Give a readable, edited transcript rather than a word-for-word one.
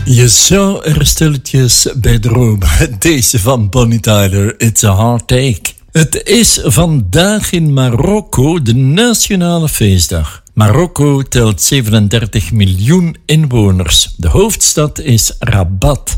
Je zou er stilletjes bij dromen. Deze van Bonnie Tyler, It's a Heartache. Het is vandaag in Marokko de nationale feestdag. Marokko telt 37 miljoen inwoners. De hoofdstad is Rabat.